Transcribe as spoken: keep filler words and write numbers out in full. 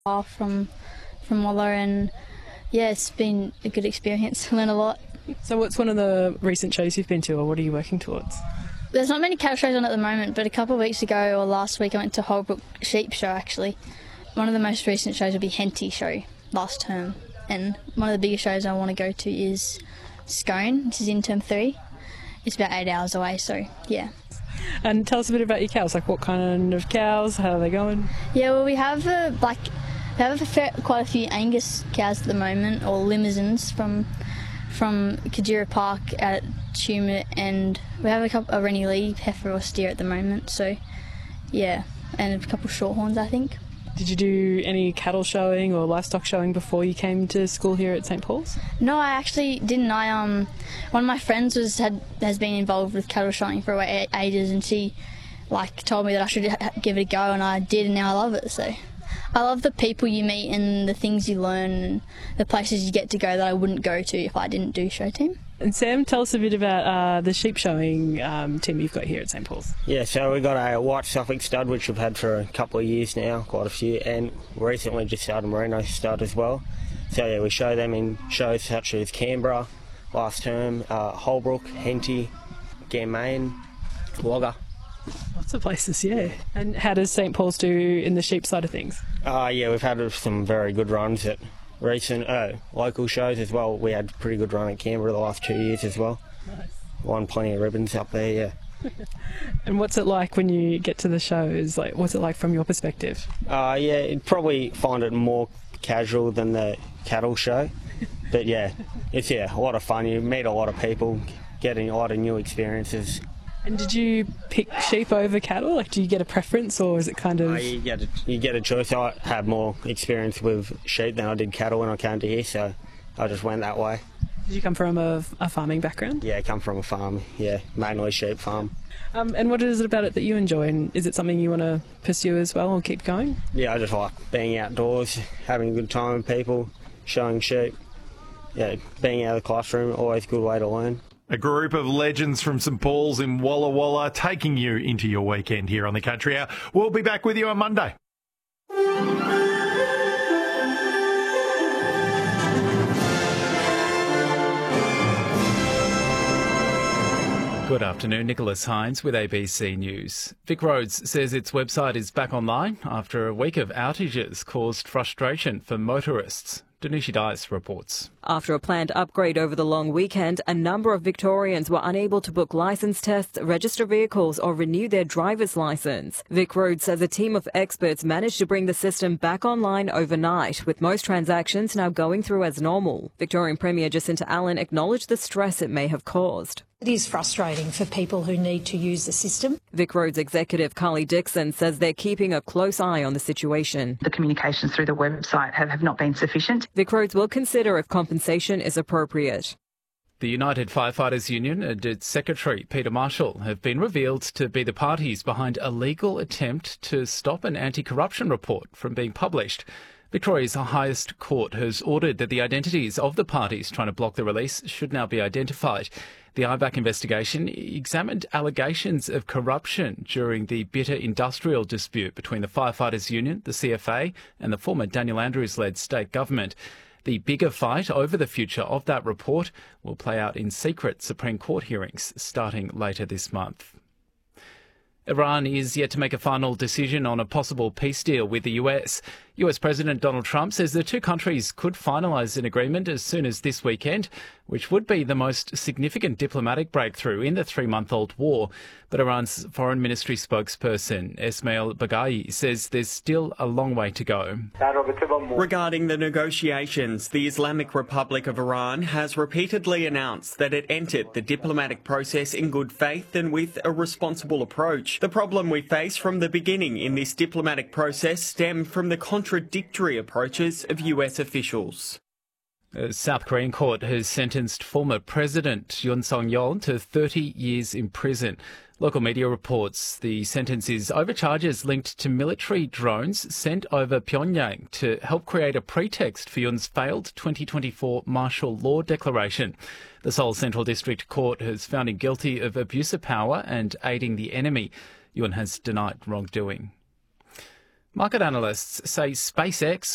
far from from Wallo, and yeah, it's been a good experience. Learn a lot. So what's one of the recent shows you've been to, or what are you working towards? There's not many cattle shows on at the moment, but a couple of weeks ago or last week I went to Holbrook Sheep Show actually. One of the most recent shows will be Henty Show last term, and one of the biggest shows I want to go to is Scone, which is in term three. It's about eight hours away, so yeah. And tell us a bit about your cows, like what kind of cows, how are they going? Yeah, well we have a, like, we have a fair, quite a few Angus cows at the moment, or limousines from from Kajira Park at Tumut, and we have a couple a Rennie Lee heifer or steer at the moment, so yeah, and a couple of shorthorns I think. Did you do any cattle showing or livestock showing before you came to school here at St Paul's? No, I actually didn't. I um, one of my friends was had has been involved with cattle showing for ages, and she like told me that I should give it a go, and I did, and now I love it. So I love the people you meet and the things you learn and the places you get to go that I wouldn't go to if I didn't do show team. And Sam, tell us a bit about uh, the sheep showing um, team you've got here at St Paul's. Yeah, so we've got a white Suffolk stud, which we've had for a couple of years now, quite a few, and recently just started a merino stud as well. So yeah, we show them in shows such as Canberra last term, uh, Holbrook, Henty, Ganmain, Wagga. Lots of places, yeah. And how does St Paul's do in the sheep side of things? Uh, yeah, we've had some very good runs at recent uh, local shows as well. We had a pretty good run at Canberra the last two years as well. Nice. Won plenty of ribbons up there, yeah. And what's it like when you get to the shows? Like, what's it like from your perspective? Uh, yeah, you'd probably find it more casual than the cattle show. But yeah, it's yeah a lot of fun. You meet a lot of people, getting a lot of new experiences. And did you pick sheep over cattle? Like, do you get a preference, or is it kind of... Uh, you, get a, you get a choice. I had more experience with sheep than I did cattle when I came to here, so I just went that way. Did you come from a, a farming background? Yeah, I come from a farm, yeah, mainly sheep farm. Um, and what is it about it that you enjoy, and is it something you want to pursue as well or keep going? Yeah, I just like being outdoors, having a good time with people, showing sheep. Yeah, being out of the classroom, always a good way to learn. A group of legends from St Paul's in Walla Walla taking you into your weekend here on the Country Hour. We'll be back with you on Monday. Good afternoon, Nicholas Hines with A B C News. Vic Roads says its website is back online after a week of outages caused frustration for motorists. Danishi Dice reports. After a planned upgrade over the long weekend, a number of Victorians were unable to book licence tests, register vehicles or renew their driver's licence. Vic Roads says a team of experts managed to bring the system back online overnight, with most transactions now going through as normal. Victorian Premier Jacinta Allen acknowledged the stress it may have caused. It is frustrating for people who need to use the system. Vic Roads executive Carly Dixon says they're keeping a close eye on the situation. The communications through the website have, have not been sufficient. Vic Roads will consider if compensation is appropriate. The United Firefighters Union and its secretary, Peter Marshall, have been revealed to be the parties behind a legal attempt to stop an anti-corruption report from being published. Victoria's highest court has ordered that the identities of the parties trying to block the release should now be identified. The I B A C investigation examined allegations of corruption during the bitter industrial dispute between the Firefighters Union, the C F A, and the former Daniel Andrews-led state government. The bigger fight over the future of that report will play out in secret Supreme Court hearings starting later this month. Iran is yet to make a final decision on a possible peace deal with the U S. U S President Donald Trump says the two countries could finalise an agreement as soon as this weekend, which would be the most significant diplomatic breakthrough in the three-month-old war. But Iran's Foreign Ministry spokesperson, Esmail Baghai, says there's still a long way to go. Regarding the negotiations, the Islamic Republic of Iran has repeatedly announced that it entered the diplomatic process in good faith and with a responsible approach. The problem we face from the beginning in this diplomatic process stemmed from the contradictory approaches of U S officials. A South Korean court has sentenced former President Yoon Suk-yeol to thirty years in prison. Local media reports the sentence is over charges linked to military drones sent over Pyongyang to help create a pretext for Yoon's failed twenty twenty-four martial law declaration. The Seoul Central District Court has found him guilty of abuse of power and aiding the enemy. Yoon has denied wrongdoing. Market analysts say SpaceX